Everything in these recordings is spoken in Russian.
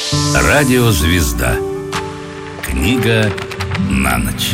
Радиозвезда. Книга на ночь.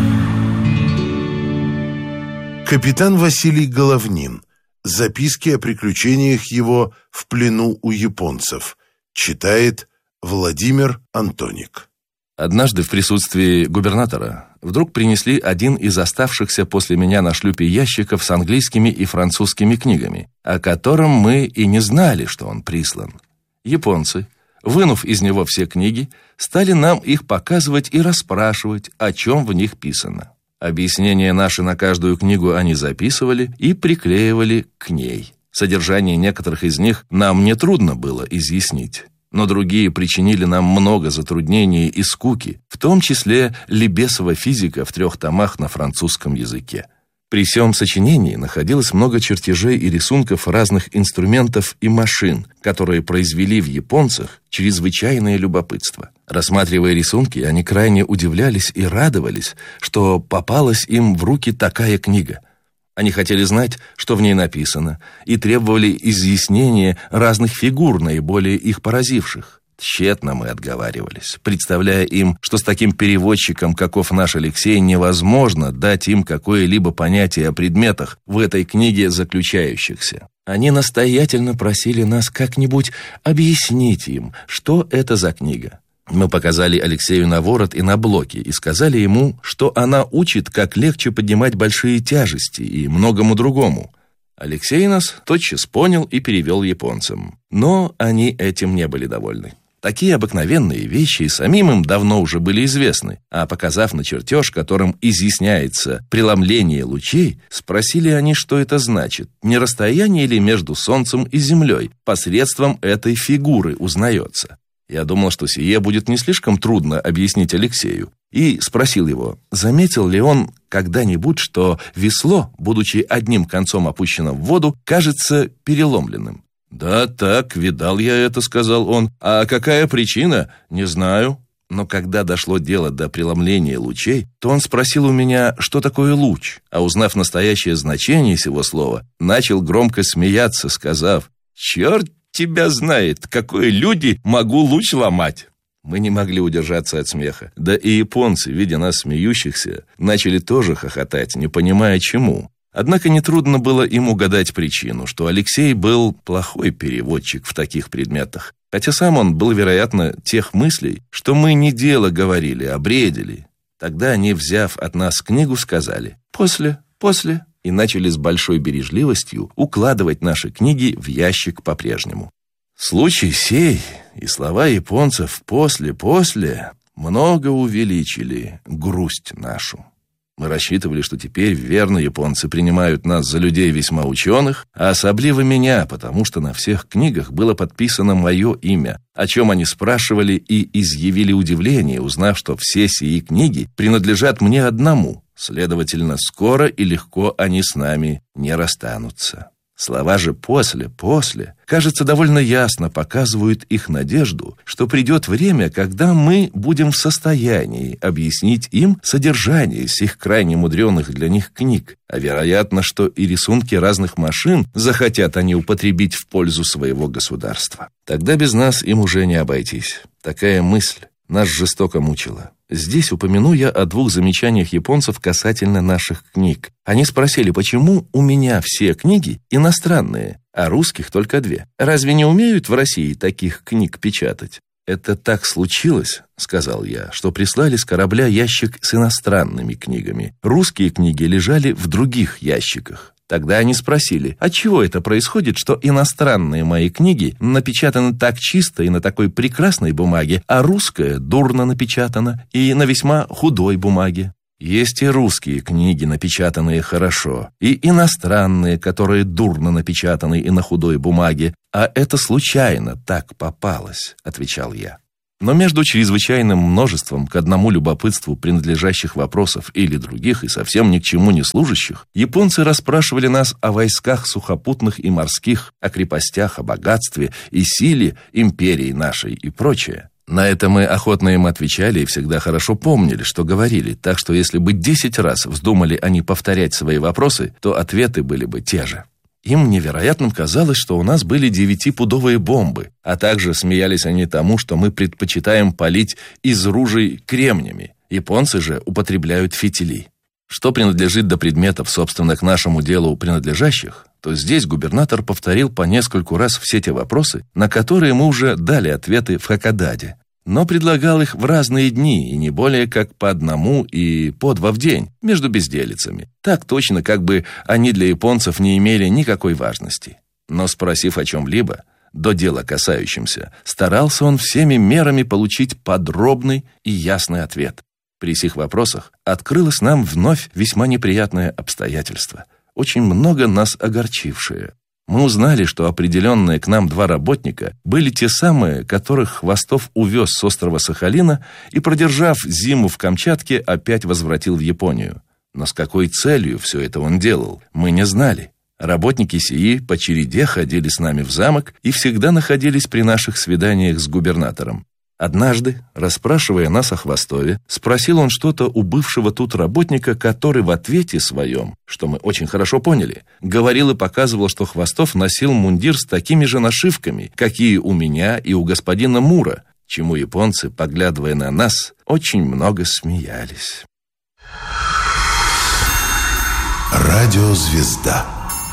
Капитан Василий Головнин. Записки о приключениях его в плену у японцев. Читает Владимир Антоник. Однажды в присутствии губернатора вдруг принесли один из оставшихся после меня на шлюпе ящиков с английскими и французскими книгами, о котором мы и не знали, что он прислан. Японцы, вынув из него все книги, стали нам их показывать и расспрашивать, о чем в них писано. Объяснения наши на каждую книгу они записывали и приклеивали к ней. Содержание некоторых из них нам нетрудно было изъяснить, но другие причинили нам много затруднений и скуки, в том числе Лебесова физика в 3 томах на французском языке. При сём сочинении находилось много чертежей и рисунков разных инструментов и машин, которые произвели в японцах чрезвычайное любопытство. Рассматривая рисунки, они крайне удивлялись и радовались, что попалась им в руки такая книга. Они хотели знать, что в ней написано, и требовали изъяснения разных фигур, наиболее их поразивших. Тщетно мы отговаривались, представляя им, что с таким переводчиком, каков наш Алексей, невозможно дать им какое-либо понятие о предметах в этой книге заключающихся. Они настоятельно просили нас как-нибудь объяснить им, что это за книга. Мы показали Алексею на ворот и на блоки и сказали ему, что она учит, как легче поднимать большие тяжести и многому другому. Алексей нас тотчас понял и перевел японцам. Но они этим не были довольны. Такие обыкновенные вещи самим им давно уже были известны, а показав на чертеж, которым изъясняется преломление лучей, спросили они, что это значит, не расстояние ли между Солнцем и Землей посредством этой фигуры узнается. Я думал, что сие будет не слишком трудно объяснить Алексею, и спросил его, заметил ли он когда-нибудь, что весло, будучи одним концом опущено в воду, кажется переломленным. «Да, так, видал я это», — сказал он. «А какая причина? Не знаю». Но когда дошло дело до преломления лучей, то он спросил у меня, что такое луч, а узнав настоящее значение сего слова, начал громко смеяться, сказав: «Черт тебя знает, какой люди могу луч ломать». Мы не могли удержаться от смеха. Да и японцы, видя нас смеющихся, начали тоже хохотать, не понимая чему. Однако нетрудно было им угадать причину, что Алексей был плохой переводчик в таких предметах, хотя сам он был, вероятно, тех мыслей, что мы не дело говорили, а бредили. Тогда они, взяв от нас книгу, сказали «после», и начали с большой бережливостью укладывать наши книги в ящик по-прежнему. Случай сей и слова японцев «после» много увеличили грусть нашу. Мы рассчитывали, что теперь верно японцы принимают нас за людей весьма ученых, а особливо меня, потому что на всех книгах было подписано мое имя, о чем они спрашивали и изъявили удивление, узнав, что все сии книги принадлежат мне одному. Следовательно, скоро и легко они с нами не расстанутся. Слова же «после», кажется, довольно ясно показывают их надежду, что придет время, когда мы будем в состоянии объяснить им содержание сих крайне мудреных для них книг, а вероятно, что и рисунки разных машин захотят они употребить в пользу своего государства. Тогда без нас им уже не обойтись. Такая мысль нас жестоко мучила. Здесь упомяну я о 2 замечаниях японцев касательно наших книг. Они спросили, почему у меня все книги иностранные, а русских только 2. Разве не умеют в России таких книг печатать? «Это так случилось, — сказал я, — что прислали с корабля ящик с иностранными книгами. Русские книги лежали в других ящиках. Тогда они спросили, отчего это происходит, что иностранные мои книги напечатаны так чисто и на такой прекрасной бумаге, а русская дурно напечатана и на весьма худой бумаге. Есть и русские книги, напечатанные хорошо, и иностранные, которые дурно напечатаны и на худой бумаге, а это случайно так попалось», — отвечал я. Но между чрезвычайным множеством к одному любопытству принадлежащих вопросов или других и совсем ни к чему не служащих, японцы расспрашивали нас о войсках сухопутных и морских, о крепостях, о богатстве и силе империи нашей и прочее. На это мы охотно им отвечали и всегда хорошо помнили, что говорили, так что если бы 10 раз вздумали они повторять свои вопросы, то ответы были бы те же. Им невероятным казалось, что у нас были 9-пудовые бомбы, а также смеялись они тому, что мы предпочитаем палить из ружей кремнями. Японцы же употребляют фитили. Что принадлежит до предметов, собственно, к нашему делу принадлежащих, то здесь губернатор повторил по нескольку раз все те вопросы, на которые мы уже дали ответы в Хакодаде, но предлагал их в разные дни, и не более как по одному и по два в день, между безделицами. Так точно, как бы они для японцев не имели никакой важности. Но спросив о чем-либо, до дела касающимся, старался он всеми мерами получить подробный и ясный ответ. При сих вопросах открылось нам вновь весьма неприятное обстоятельство, очень много нас огорчившее. Мы узнали, что определенные к нам 2 работника были те самые, которых Хвостов увез с острова Сахалина и, продержав зиму в Камчатке, опять возвратил в Японию. Но с какой целью все это он делал, мы не знали. Работники сии по череде ходили с нами в замок и всегда находились при наших свиданиях с губернатором. Однажды, расспрашивая нас о Хвостове, спросил он что-то у бывшего тут работника, который в ответе своем, что мы очень хорошо поняли, говорил и показывал, что Хвостов носил мундир с такими же нашивками, какие у меня и у господина Мура, чему японцы, поглядывая на нас, очень много смеялись. Радиозвезда.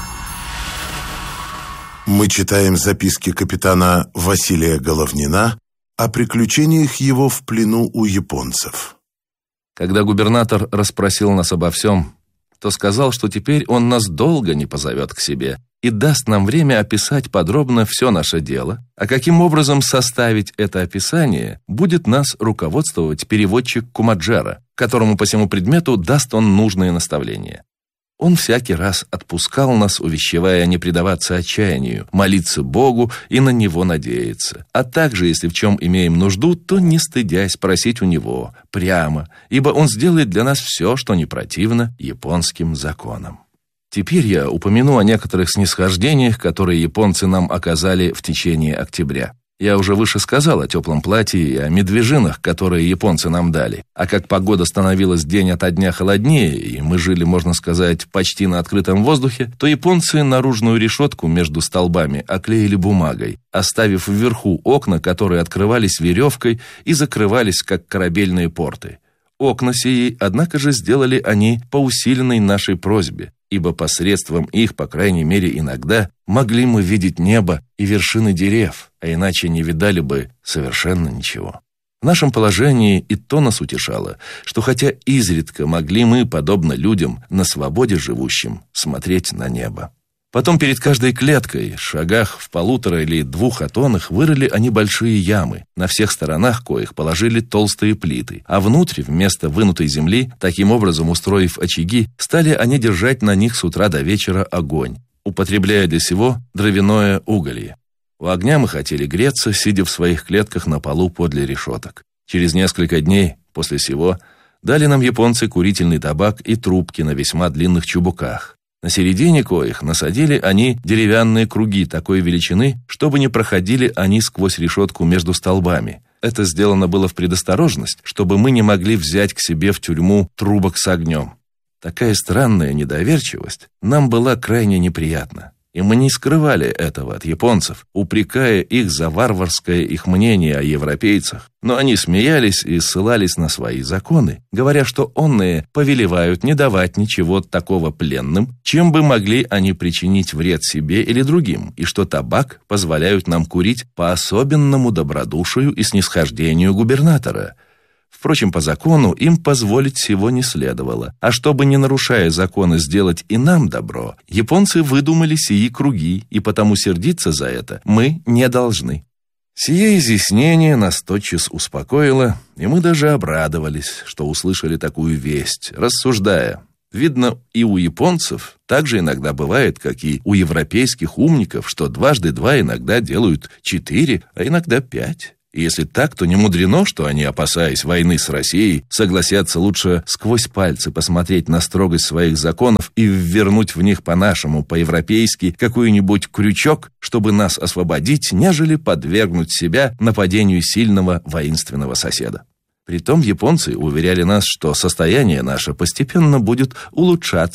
Мы читаем записки капитана Василия Головнина о приключениях его в плену у японцев. Когда губернатор расспросил нас обо всем, то сказал, что теперь он нас долго не позовет к себе и даст нам время описать подробно все наше дело, а каким образом составить это описание, будет нас руководствовать переводчик Кумаджара, которому по всему предмету даст он нужные наставления. Он всякий раз отпускал нас, увещевая не предаваться отчаянию, молиться Богу и на Него надеяться. А также, если в чем имеем нужду, то не стыдясь просить у Него прямо, ибо Он сделает для нас все, что не противно японским законам. Теперь я упомяну о некоторых снисхождениях, которые японцы нам оказали в течение октября. Я уже выше сказал о теплом платье и о медвежинах, которые японцы нам дали. А как погода становилась день ото дня холоднее, и мы жили, можно сказать, почти на открытом воздухе, то японцы наружную решетку между столбами оклеили бумагой, оставив вверху окна, которые открывались веревкой и закрывались, как корабельные порты. Окна сии, однако же, сделали они по усиленной нашей просьбе, ибо посредством их, по крайней мере иногда, могли мы видеть небо и вершины дерев, а иначе не видали бы совершенно ничего. В нашем положении и то нас утешало, что хотя изредка могли мы, подобно людям, на свободе живущим, смотреть на небо. Потом перед каждой клеткой, шагах в 1,5 или 2 атонах, вырыли они большие ямы, на всех сторонах коих положили толстые плиты, а внутрь, вместо вынутой земли, таким образом устроив очаги, стали они держать на них с утра до вечера огонь, употребляя для сего дровяное уголье. У огня мы хотели греться, сидя в своих клетках на полу подле решеток. Через несколько дней после сего дали нам японцы курительный табак и трубки на весьма длинных чубуках. На середине коих насадили они деревянные круги такой величины, чтобы не проходили они сквозь решетку между столбами. Это сделано было в предосторожность, чтобы мы не могли взять к себе в тюрьму трубок с огнем. Такая странная недоверчивость нам была крайне неприятна. И мы не скрывали этого от японцев, упрекая их за варварское их мнение о европейцах. Но они смеялись и ссылались на свои законы, говоря, что онные повелевают не давать ничего такого пленным, чем бы могли они причинить вред себе или другим, и что табак позволяют нам курить по особенному добродушию и снисхождению губернатора. Впрочем, по закону им позволить сего не следовало, а чтобы, не нарушая законы, сделать и нам добро, японцы выдумали сии круги, и потому сердиться за это мы не должны. Сие изъяснение нас тотчас успокоило, и мы даже обрадовались, что услышали такую весть, рассуждая. Видно, и у японцев так же иногда бывает, как и у европейских умников, что 2 × 2 иногда делают 4, а иногда 5. И если так, то не мудрено, что они, опасаясь войны с Россией, согласятся лучше сквозь пальцы посмотреть на строгость своих законов и ввернуть в них по-нашему, по-европейски, какой-нибудь крючок, чтобы нас освободить, нежели подвергнуть себя нападению сильного воинственного соседа. Притом японцы уверяли нас, что состояние наше постепенно будет улучшаться,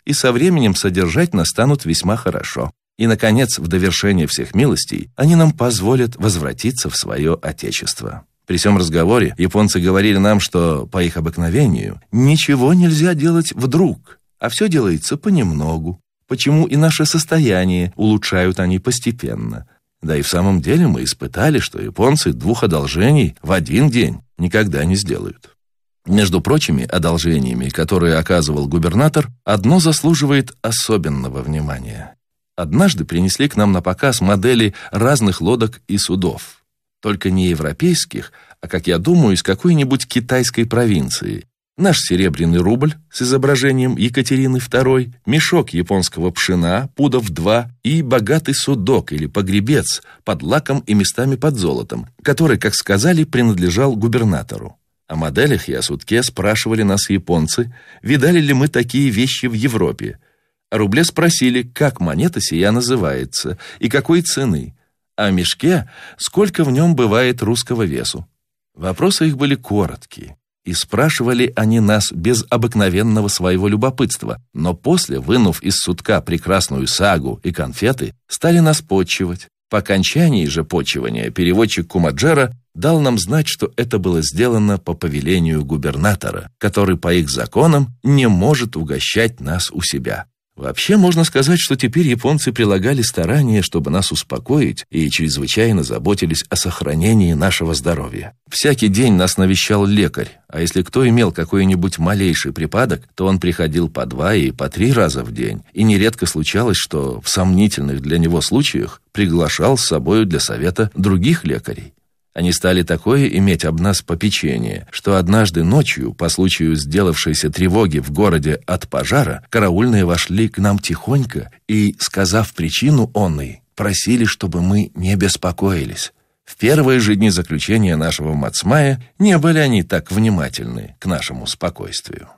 и со временем содержать нас станут весьма хорошо. И, наконец, в довершение всех милостей, они нам позволят возвратиться в свое отечество». При всем разговоре японцы говорили нам, что, по их обыкновению, ничего нельзя делать вдруг, а все делается понемногу, почему и наше состояние улучшают они постепенно. Да и в самом деле мы испытали, что японцы 2 одолжений в один день никогда не сделают. Между прочими одолжениями, которые оказывал губернатор, одно заслуживает особенного внимания. Однажды принесли к нам на показ модели разных лодок и судов. Только не европейских, а, как я думаю, из какой-нибудь китайской провинции. Наш серебряный рубль с изображением Екатерины II, мешок японского пшена, пудов 2 и богатый судок или погребец под лаком и местами под золотом, который, как сказали, принадлежал губернатору. О моделях и о судке спрашивали нас японцы, видали ли мы такие вещи в Европе. О рубле спросили, как монета сия называется и какой цены. О мешке, сколько в нем бывает русского весу. Вопросы их были короткие, и спрашивали они нас без обыкновенного своего любопытства, но после, вынув из судка прекрасную сагу и конфеты, стали нас потчевать. По окончании же потчевания переводчик Кумаджера дал нам знать, что это было сделано по повелению губернатора, который по их законам не может угощать нас у себя. Вообще, можно сказать, что теперь японцы прилагали старания, чтобы нас успокоить, и чрезвычайно заботились о сохранении нашего здоровья. Всякий день нас навещал лекарь, а если кто имел какой-нибудь малейший припадок, то он приходил по 2 и по 3 раза в день, и нередко случалось, что в сомнительных для него случаях приглашал с собою для совета других лекарей. Они стали такое иметь об нас попечение, что однажды ночью, по случаю сделавшейся тревоги в городе от пожара, караульные вошли к нам тихонько и, сказав причину онной, просили, чтобы мы не беспокоились. В первые же дни заключения нашего Мацмая не были они так внимательны к нашему спокойствию.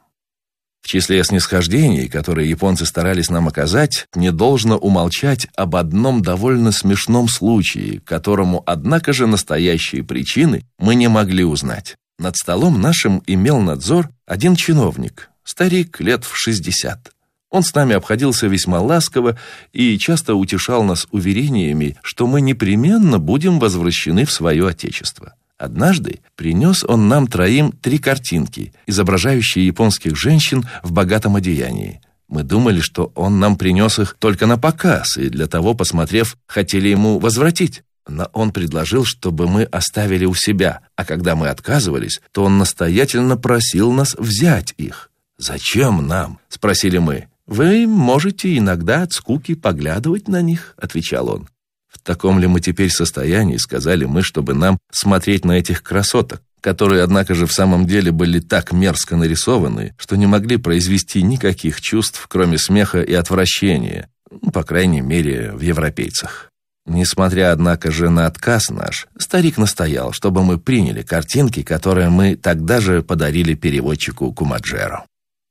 В числе снисхождений, которые японцы старались нам оказать, не должно умолчать об одном довольно смешном случае, которому, однако же, настоящие причины мы не могли узнать. Над столом нашим имел надзор один чиновник, старик лет в 60. Он с нами обходился весьма ласково и часто утешал нас уверениями, что мы непременно будем возвращены в свое отечество. Однажды принес он нам 3 картинки, изображающие японских женщин в богатом одеянии. Мы думали, что он нам принес их только на показ, и для того, посмотрев, хотели ему возвратить. Но он предложил, чтобы мы оставили у себя, а когда мы отказывались, то он настоятельно просил нас взять их. «Зачем нам?» – спросили мы. «Вы можете иногда от скуки поглядывать на них», – отвечал он. В таком ли мы теперь состоянии, сказали мы, чтобы нам смотреть на этих красоток, которые, однако же, в самом деле были так мерзко нарисованы, что не могли произвести никаких чувств, кроме смеха и отвращения, по крайней мере, в европейцах. Несмотря, однако же, на отказ наш, старик настоял, чтобы мы приняли картинки, которые мы тогда же подарили переводчику Кумаджеру.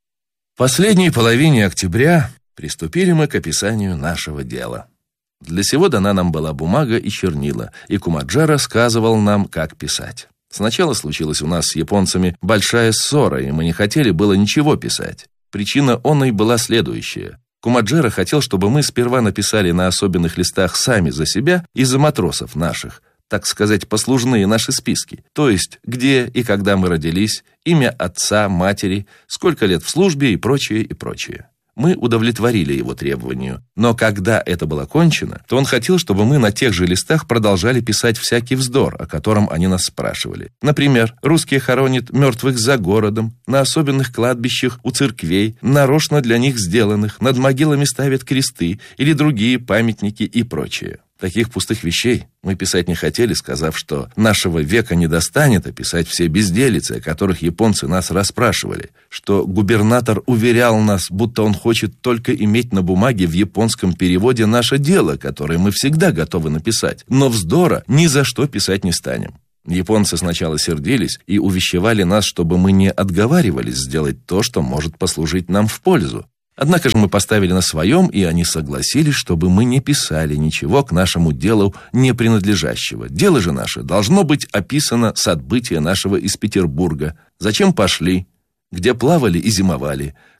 В последней половине октября приступили мы к описанию нашего дела. Для сего дана нам была бумага и чернила, и Кумаджа рассказывал нам, как писать. Сначала случилась у нас с японцами большая ссора, и мы не хотели было ничего писать. Причина оной была следующая. Кумаджера хотел, чтобы мы сперва написали на особенных листах сами за себя и за матросов наших, так сказать, послужные наши списки, то есть где и когда мы родились, имя отца, матери, сколько лет в службе и прочее, и прочее. Мы удовлетворили его требованию, но когда это было кончено, то он хотел, чтобы мы на тех же листах продолжали писать всякий вздор, о котором они нас спрашивали. Например, русские хоронят мертвых за городом, на особенных кладбищах у церквей, нарочно для них сделанных, над могилами ставят кресты или другие памятники и прочее. Таких пустых вещей мы писать не хотели, сказав, что нашего века не достанет описать все безделицы, о которых японцы нас расспрашивали, что губернатор уверял нас, будто он хочет только иметь на бумаге в японском переводе наше дело, которое мы всегда готовы написать, но вздора ни за что писать не станем. Японцы сначала сердились и увещевали нас, чтобы мы не отговаривались сделать то, что может послужить нам в пользу. Однако же мы поставили на своем, и они согласились, чтобы мы не писали ничего к нашему делу не принадлежащего. Дело же наше должно быть описано с отбытия нашего из Петербурга. Зачем пошли, где плавали и зимовали,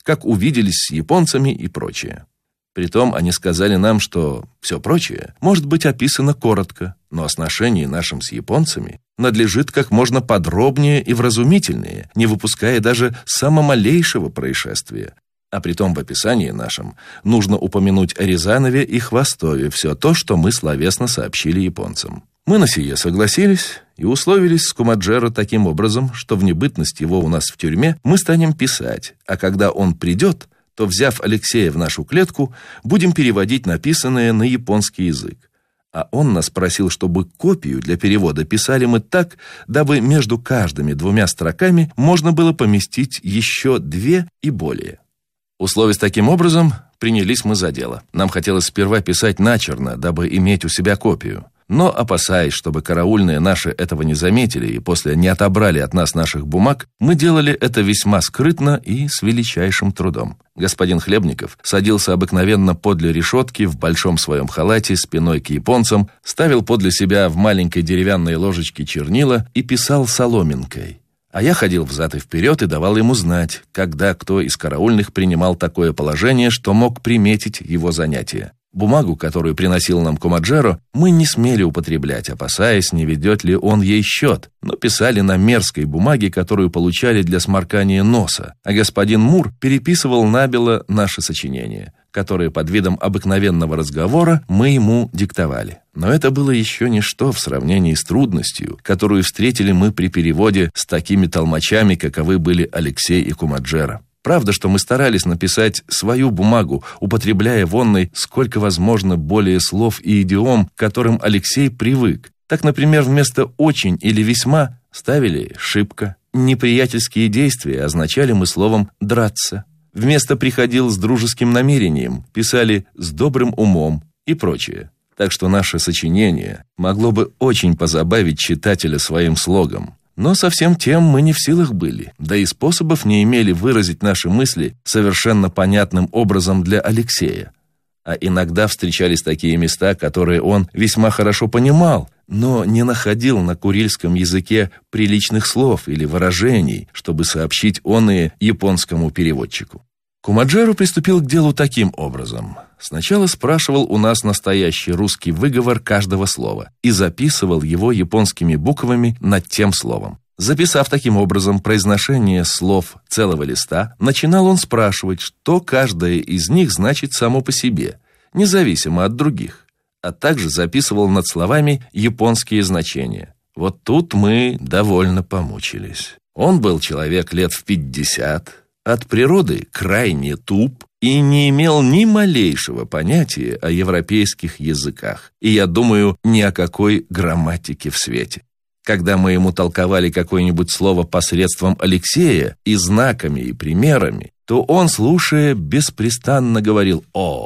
как увиделись с японцами и прочее. Притом они сказали нам, что все прочее может быть описано коротко, но о сношении нашим с японцами надлежит как можно подробнее и вразумительнее, не выпуская даже самого малейшего происшествия. А притом в описании нашем нужно упомянуть о Рязанове и Хвостове все то, что мы словесно сообщили японцам. Мы на сие согласились и условились с Кумаджеро таким образом, что в небытность его у нас в тюрьме мы станем писать, а когда он придет, то, взяв Алексея в нашу клетку, будем переводить написанное на японский язык. А он нас просил, чтобы копию для перевода писали мы так, дабы между каждыми 2 строками можно было поместить еще 2 и более. Условясь таким образом, принялись мы за дело. Нам хотелось сперва писать начерно, дабы иметь у себя копию. Но, опасаясь, чтобы караульные наши этого не заметили и после не отобрали от нас наших бумаг, мы делали это весьма скрытно и с величайшим трудом. Господин Хлебников садился обыкновенно подле решетки в большом своем халате спиной к японцам, ставил подле себя в маленькой деревянной ложечке чернила и писал соломинкой. А я ходил взад и вперед и давал ему знать, когда кто из караульных принимал такое положение, что мог приметить его занятие. Бумагу, которую приносил нам Кумаджеро, мы не смели употреблять, опасаясь, не ведет ли он ей счет, но писали на мерзкой бумаге, которую получали для сморкания носа, а господин Мур переписывал набело наши сочинения, которые под видом обыкновенного разговора мы ему диктовали. Но это было еще ничто в сравнении с трудностью, которую встретили мы при переводе с такими толмачами, каковы были Алексей и Кумаджеро. Правда, что мы старались написать свою бумагу, употребляя вонной сколько возможно более слов и идиом, к которым Алексей привык. Так, например, вместо «очень» или «весьма» ставили «шибко». Неприятельские действия означали мы словом «драться». Вместо «приходил с дружеским намерением» писали «с добрым умом» и прочее. Так что наше сочинение могло бы очень позабавить читателя своим слогом. Но совсем тем мы не в силах были, да и способов не имели выразить наши мысли совершенно понятным образом для Алексея. А иногда встречались такие места, которые он весьма хорошо понимал, но не находил на курильском языке приличных слов или выражений, чтобы сообщить оные японскому переводчику. Кумаджеро приступил к делу таким образом. Сначала спрашивал у нас настоящий русский выговор каждого слова и записывал его японскими буквами над тем словом. Записав таким образом произношение слов целого листа, начинал он спрашивать, что каждое из них значит само по себе, независимо от других, а также записывал над словами японские значения. Вот тут мы довольно помучились. Он был человек лет в 50, от природы крайне туп и не имел ни малейшего понятия о европейских языках, и, я думаю, ни о какой грамматике в свете. Когда мы ему толковали какое-нибудь слово посредством Алексея и знаками, и примерами, то он, слушая, беспрестанно говорил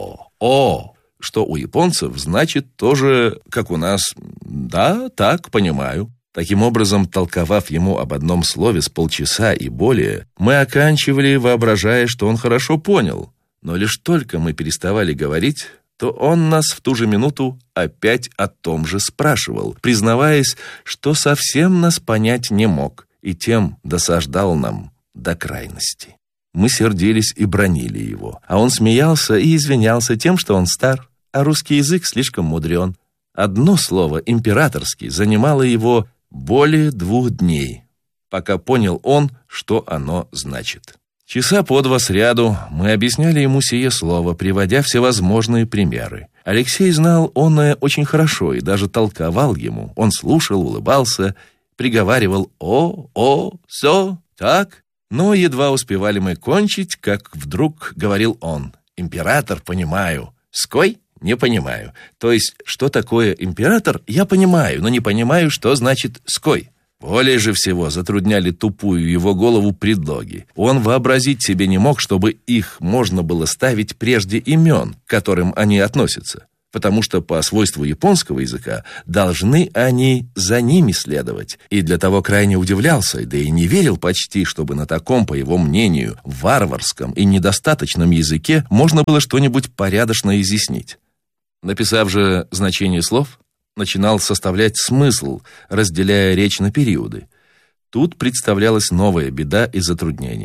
«о», что у японцев значит тоже, как у нас «да, так, понимаю». Таким образом, толковав ему об одном слове с полчаса и более, мы оканчивали, воображая, что он хорошо понял. Но лишь только мы переставали говорить, то он нас в ту же минуту опять о том же спрашивал, признаваясь, что совсем нас понять не мог, и тем досаждал нам до крайности. Мы сердились и бранили его, а он смеялся и извинялся тем, что он стар, а русский язык слишком мудрен. Одно слово «императорский» занимало его более 2 дней, пока понял он, что оно значит. Часа по 2 сряду мы объясняли ему сие слово, приводя всевозможные примеры. Алексей знал оное очень хорошо и даже толковал ему. Он слушал, улыбался, приговаривал «о», так». Но едва успевали мы кончить, как вдруг говорил он: «Император, понимаю, ской не понимаю. То есть, что такое император, я понимаю, но не понимаю, что значит ской». Более же всего затрудняли тупую его голову предлоги. Он вообразить себе не мог, чтобы их можно было ставить прежде имен, к которым они относятся, потому что по свойству японского языка должны они за ними следовать. И для того крайне удивлялся, да и не верил почти, чтобы на таком, по его мнению, варварском и недостаточном языке можно было что-нибудь порядочно изъяснить. Написав же значение слов, начинал составлять смысл, разделяя речь на периоды. Тут представлялась новая беда и затруднение.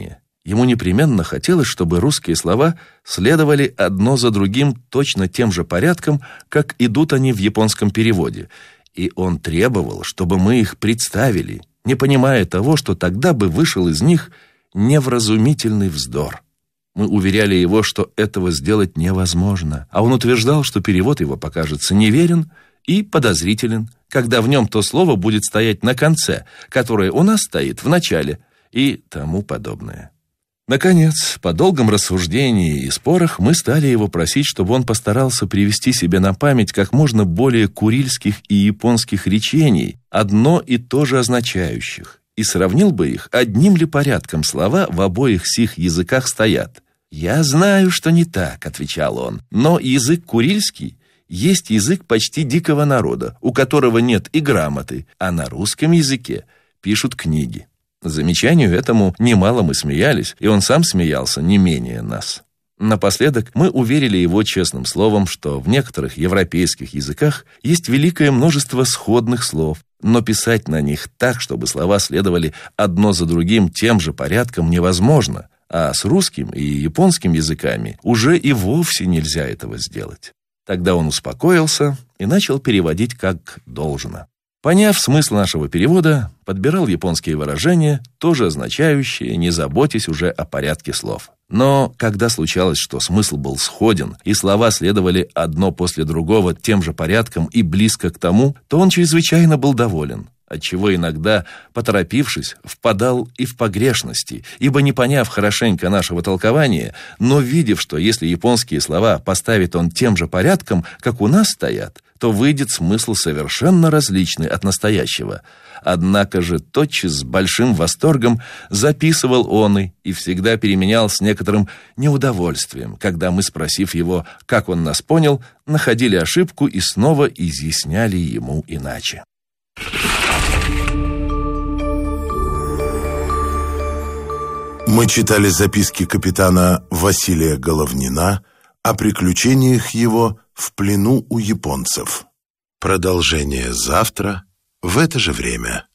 Ему непременно хотелось, чтобы русские слова следовали одно за другим точно тем же порядком, как идут они в японском переводе, и он требовал, чтобы мы их представили, не понимая того, что тогда бы вышел из них невразумительный вздор. Мы уверяли его, что этого сделать невозможно, а он утверждал, что перевод его покажется неверен и подозрителен, когда в нем то слово будет стоять на конце, которое у нас стоит в начале, и тому подобное. Наконец, по долгом рассуждении и спорах мы стали его просить, чтобы он постарался привести себе на память как можно более курильских и японских речений, одно и то же означающих, и сравнил бы их, одним ли порядком слова в обоих сих языках стоят. «Я знаю, что не так», — отвечал он, «но язык курильский есть язык почти дикого народа, у которого нет и грамоты, а на русском языке пишут книги». Замечанию этому немало мы смеялись, и он сам смеялся не менее нас. Напоследок мы уверили его честным словом, что в некоторых европейских языках есть великое множество сходных слов, но писать на них так, чтобы слова следовали одно за другим тем же порядком, невозможно, а с русским и японским языками уже и вовсе нельзя этого сделать. Тогда он успокоился и начал переводить как должно. Поняв смысл нашего перевода, подбирал японские выражения, тоже означающие «не заботьтесь уже о порядке слов». Но когда случалось, что смысл был сходен, и слова следовали одно после другого тем же порядком и близко к тому, то он чрезвычайно был доволен, отчего иногда, поторопившись, впадал и в погрешности, ибо не поняв хорошенько нашего толкования, но видев, что если японские слова поставит он тем же порядком, как у нас стоят, то выйдет смысл совершенно различный от настоящего. Однако же тотчас с большим восторгом записывал он и всегда переменял с некоторым неудовольствием, когда мы, спросив его, как он нас понял, находили ошибку и снова изъясняли ему иначе. Мы читали записки капитана Василия Головнина о приключениях его в плену у японцев. Продолжение завтра в это же время.